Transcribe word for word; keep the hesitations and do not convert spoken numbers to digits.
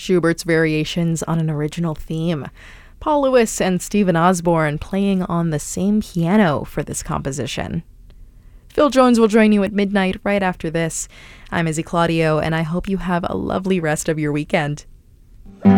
Schubert's variations on an original theme. Paul Lewis and Stephen Osborne playing on the same piano for this composition. Phil Jones will join you at midnight right after this. I'm Izzy Claudio, and I hope you have a lovely rest of your weekend.